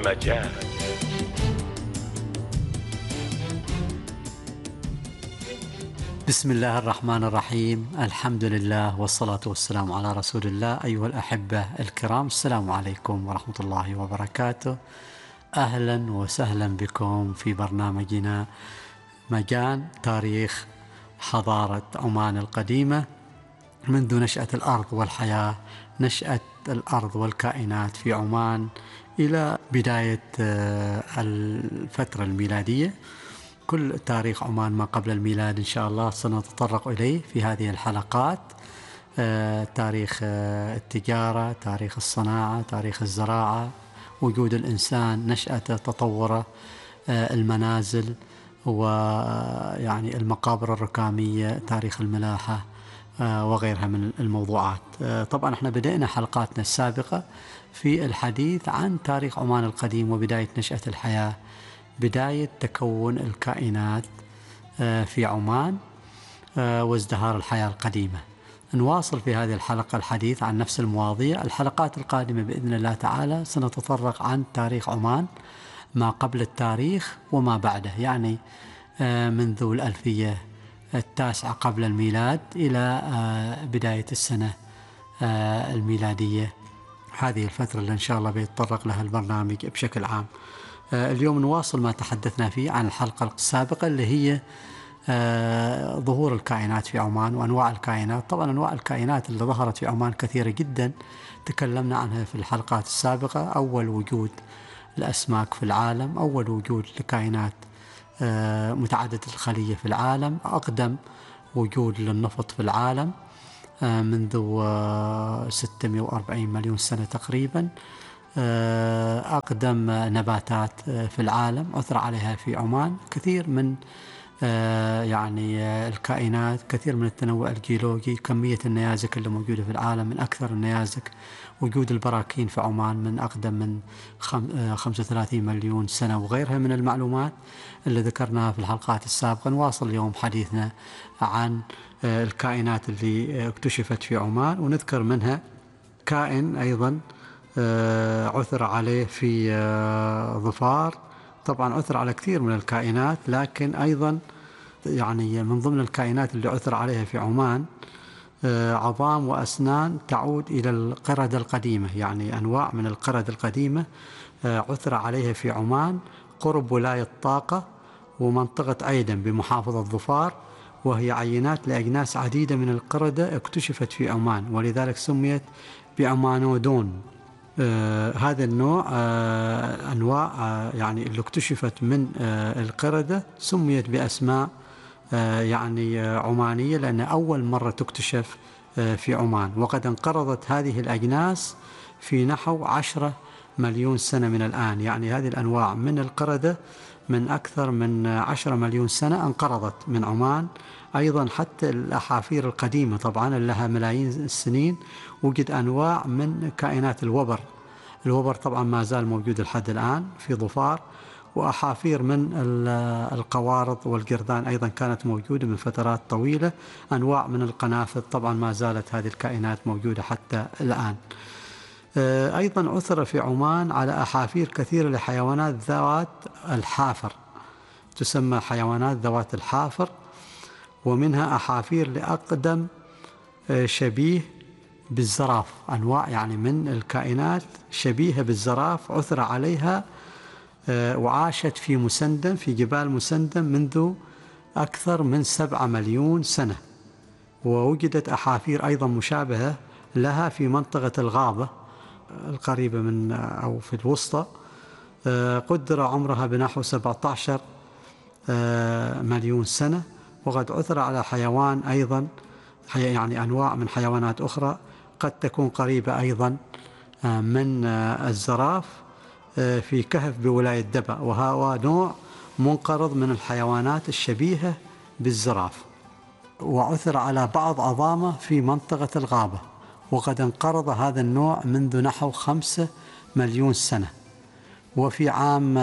مجال. بسم الله الرحمن الرحيم، الحمد لله والصلاة والسلام على رسول الله. أيها الأحبة الكرام، السلام عليكم ورحمة الله وبركاته. أهلا وسهلا بكم في برنامجنا مجال تاريخ حضارة عمان القديمة منذ نشأة الأرض والحياة، نشأة الأرض والكائنات في عمان إلى بداية الفترة الميلادية. كل تاريخ عمان ما قبل الميلاد إن شاء الله سنتطرق إليه في هذه الحلقات. تاريخ التجارة، تاريخ الصناعة، تاريخ الزراعة، وجود الإنسان، نشأته، تطوره، المنازل، ويعني المقابر الركامية، تاريخ الملاحة، وغيرها من الموضوعات. طبعا احنا بدأنا حلقاتنا السابقة في الحديث عن تاريخ عمان القديم وبداية نشأة الحياة، بداية تكون الكائنات في عمان وازدهار الحياة القديمة. نواصل في هذه الحلقة الحديث عن نفس المواضيع. الحلقات القادمة بإذن الله تعالى سنتطرق عن تاريخ عمان ما قبل التاريخ وما بعده، يعني منذ الألفية التاسعة قبل الميلاد إلى بداية السنة الميلادية. هذه الفترة اللي إن شاء الله بيتطرق لها البرنامج بشكل عام. اليوم نواصل ما تحدثنا فيه عن الحلقة السابقة اللي هي ظهور الكائنات في عمان وأنواع الكائنات. طبعا أنواع الكائنات اللي ظهرت في عمان كثيرة جدا، تكلمنا عنها في الحلقات السابقة. أول وجود الأسماك في العالم، أول وجود لكائنات متعددة الخلية في العالم، أقدم وجود للنفط في العالم منذ 640 مليون سنة تقريبا، أقدم نباتات في العالم عثر عليها في عمان، كثير من يعني الكائنات، كثير من التنوع الجيولوجي، كمية النيازك اللي موجودة في العالم من أكثر النيازك، وجود البراكين في عمان من أقدم من 35 مليون سنة، وغيرها من المعلومات اللي ذكرناها في الحلقات السابقة. نواصل اليوم حديثنا عن الكائنات اللي اكتشفت في عمان، ونذكر منها كائن أيضا عثر عليه في ظفار. طبعا عثر على كثير من الكائنات، لكن أيضا يعني من ضمن الكائنات اللي عثر عليها في عمان عظام وأسنان تعود إلى القردة القديمة، يعني أنواع من القردة القديمة عثر عليها في عمان قرب ولاية طاقة ومنطقة أيدن بمحافظة ظفار، وهي عينات لأجناس عديدة من القردة اكتشفت في عمان، ولذلك سميت بعمانودون. هذا النوع أنواع يعني اللي اكتشفت من القردة سميت بأسماء يعني عمانية، لأن أول مرة تكتشف في عمان. وقد انقرضت هذه الأجناس في نحو 10 مليون سنة من الآن، يعني هذه الأنواع من القردة من أكثر من 10 مليون سنة انقرضت من عمان. أيضا حتى الأحافير القديمة طبعا لها ملايين السنين، وجد أنواع من كائنات الوبر. الوبر طبعا ما زال موجود لحد الآن في ظفار، وأحافير من القوارض والقردان أيضا كانت موجودة من فترات طويلة. أنواع من القنافذ طبعا ما زالت هذه الكائنات موجودة حتى الآن. أيضا عثر في عمان على أحافير كثيرة لحيوانات ذوات الحافر، تسمى حيوانات ذوات الحافر، ومنها أحافير لأقدم شبيه بالزراف، أنواع يعني من الكائنات شبيهة بالزراف عثر عليها وعاشت في مسندم، في جبال مسندم منذ أكثر من 7 مليون سنة. ووجدت أحافير أيضا مشابهة لها في منطقة الغابة القريبة من أو في الوسطى، قدر عمرها بنحو 17 مليون سنة. وقد عثر على حيوان أيضا، يعني أنواع من حيوانات أخرى قد تكون قريبة أيضا من الزراف في كهف بولاية دبا، وهو نوع منقرض من الحيوانات الشبيهة بالزراف. وعثر على بعض عظامه في منطقة الغابة، وقد انقرض هذا النوع منذ نحو 5 مليون سنة. وفي عام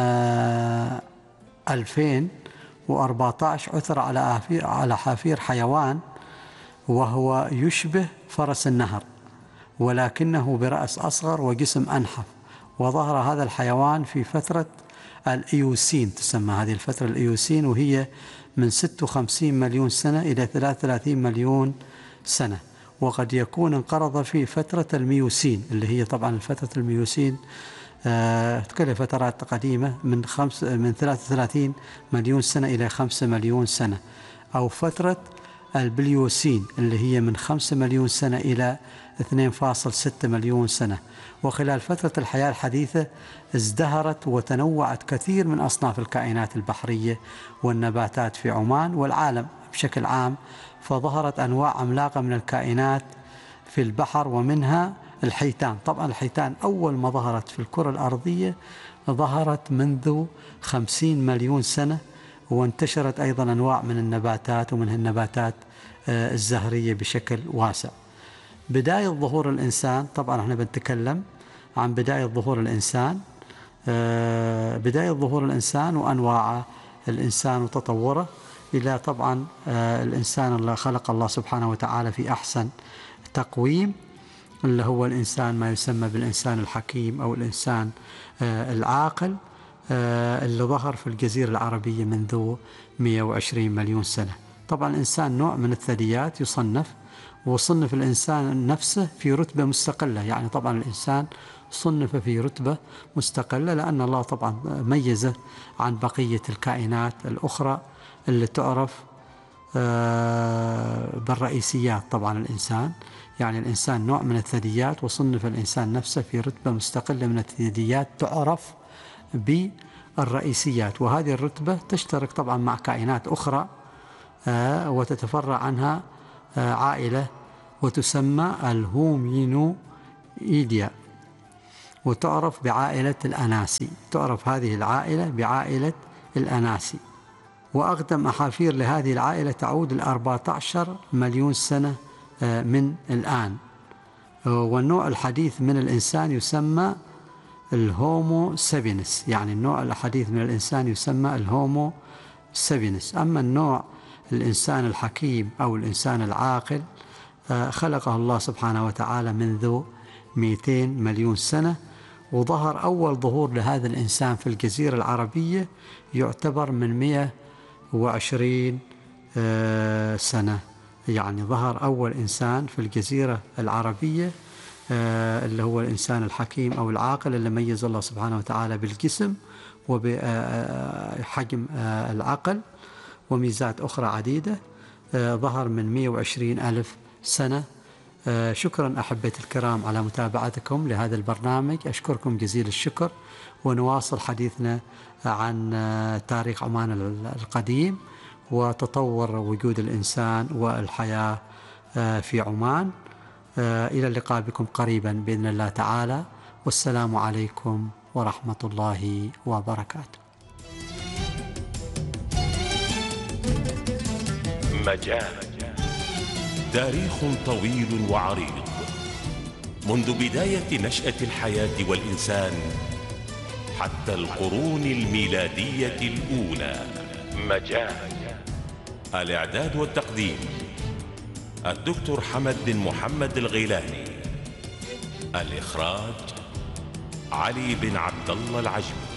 2014 عثر على حافير حيوان وهو يشبه فرس النهر، ولكنه برأس أصغر وجسم أنحف، وظهر هذا الحيوان في فترة الإيوسين، تسمى هذه الفترة الإيوسين، وهي من 56 مليون سنة إلى 33 مليون سنة. وقد يكون انقرض في فترة الميوسين، اللي هي طبعا فترة الميوسين كلها فترات قديمة، من 33 مليون سنة إلى 5 مليون سنة. أو فترة البليوسين اللي هي من 5 مليون سنة إلى 2.6 مليون سنة. وخلال فترة الحياة الحديثة ازدهرت وتنوعت كثير من أصناف الكائنات البحرية والنباتات في عمان والعالم بشكل عام، فظهرت أنواع عملاقة من الكائنات في البحر، ومنها الحيتان. طبعا الحيتان أول ما ظهرت في الكرة الأرضية ظهرت منذ 50 مليون سنة، وانتشرت أيضا أنواع من النباتات، ومنها النباتات الزهرية بشكل واسع. بداية ظهور الإنسان، طبعا احنا بنتكلم عن بداية ظهور الإنسان، بداية ظهور الإنسان وأنواع الإنسان وتطوره، إلى طبعا الإنسان اللي خلق الله سبحانه وتعالى في أحسن تقويم، اللي هو الإنسان ما يسمى بالإنسان الحكيم أو الإنسان العاقل، اللي ظهر في الجزيرة العربية منذ 120 مليون سنة. طبعا الإنسان نوع من الثدييات يصنف، وصنف الإنسان نفسه في رتبة مستقلة. يعني طبعا الإنسان صنف في رتبة مستقلة، لأن الله طبعا ميزه عن بقية الكائنات الأخرى اللي تعرف بالرئيسيات. طبعا الإنسان، يعني الإنسان نوع من الثدييات، وصنف الإنسان نفسه في رتبة مستقلة من الثدييات تعرف بالرئيسيات. وهذه الرتبة تشترك طبعا مع كائنات أخرى وتتفرع عنها عائلة وتسمى الهومينويديا، وتعرف بعائلة الأناسي. تعرف هذه العائلة بعائلة الأناسي. وأقدم أحافير لهذه العائلة تعود ل 14 مليون سنة من الآن. والنوع الحديث من الإنسان يسمى الهومو سابينس، يعني النوع الحديث من الإنسان يسمى الهومو سابينس. أما النوع الإنسان الحكيم أو الإنسان العاقل خلقه الله سبحانه وتعالى منذ 200 مليون سنة، وظهر أول ظهور لهذا الإنسان في الجزيرة العربية يعتبر من 120 سنة. يعني ظهر أول إنسان في الجزيرة العربية اللي هو الإنسان الحكيم أو العاقل، اللي ميز الله سبحانه وتعالى بالجسم وبحجم العقل وميزات أخرى عديدة. ظهر من 120 ألف سنة. شكرا أحبتي الكرام على متابعتكم لهذا البرنامج، أشكركم جزيل الشكر، ونواصل حديثنا عن تاريخ عمان القديم وتطور وجود الإنسان والحياة في عمان. إلى اللقاء بكم قريبا بإذن الله تعالى، والسلام عليكم ورحمة الله وبركاته. مجال تاريخ طويل وعريض، منذ بداية نشأة الحياة والإنسان حتى القرون الميلادية الأولى. مجال الإعداد والتقديم الدكتور حمد بن محمد الغيلاني، الإخراج علي بن عبد الله العجمي.